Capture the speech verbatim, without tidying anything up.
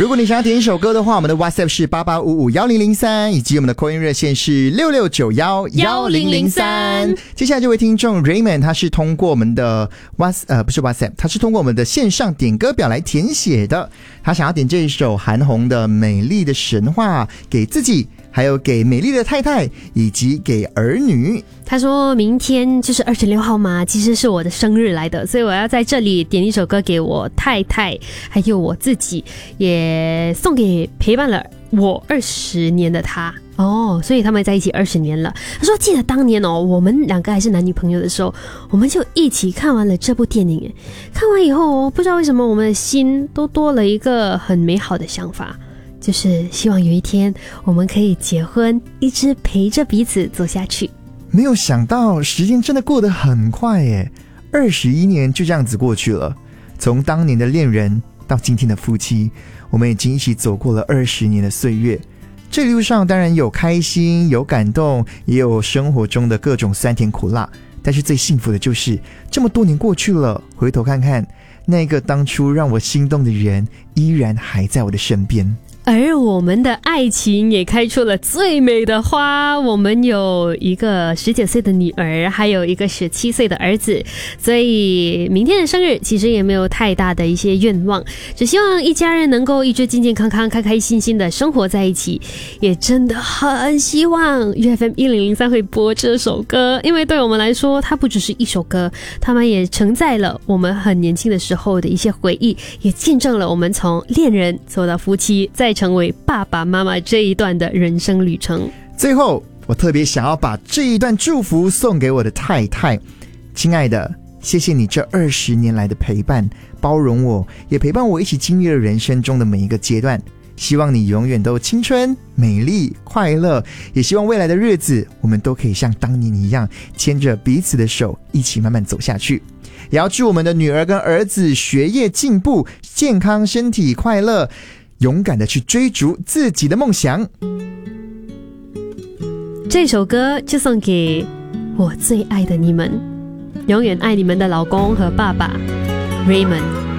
如果你想要点一首歌的话，我们的 WhatsApp 是八八五五一零零三，以及我们的 call in 热线是六六九一一零零三。接下来这位听众 Raymond， 他是通过我们的 WhatsApp 呃不是 WhatsApp， 他是通过我们的线上点歌表来填写的。他想要点这一首韩红的《美丽的神话》给自己，还有给美丽的太太，以及给儿女。 他说明天就是二十六号嘛，其实是我的生日来的，所以我要在这里点一首歌给我太太，还有我自己，也送给陪伴了我二十年的他。哦，所以他们在一起二十年了。他说记得当年哦，我们两个还是男女朋友的时候，我们就一起看完了这部电影。看完以后哦，不知道为什么我们的心都多了一个很美好的想法，就是希望有一天我们可以结婚，一直陪着彼此走下去。 没有想到时间真的过得很快耶，二十一年就这样子过去了。从当年的恋人到今天的夫妻，我们已经一起走过了二十年的岁月。这一路上当然有开心，有感动，也有生活中的各种酸甜苦辣，但是最幸福的就是这么多年过去了，回头看看那个当初让我心动的人依然还在我的身边。 而我们的爱情也开出了最美的花，我们有一个十九岁的女儿，还有一个十七岁的儿子，所以明天的生日其实也没有太大的一些愿望，只希望一家人能够一直健健康康、开开心心的生活在一起。也真的很希望 U F M 一零零三会播这首歌，因为对我们来说它不只是一首歌，它们也承载了我们很年轻的时候的一些回忆，也见证了我们从恋人走到夫妻，再成为爸爸妈妈这一段的人生旅程。 最后我特别想要把这一段祝福送给我的太太。亲爱的，谢谢你这二十年来的陪伴，包容我，也陪伴我一起经历了人生中的每一个阶段。希望你永远都青春美丽快乐，也希望未来的日子我们都可以像当年一样，牵着彼此的手一起慢慢走下去。也要祝我们的女儿跟儿子学业进步，健康身体快乐，勇敢的去追逐自己的梦想。 这首歌就送给我最爱的你们，永远爱你们的老公和爸爸 Raymond。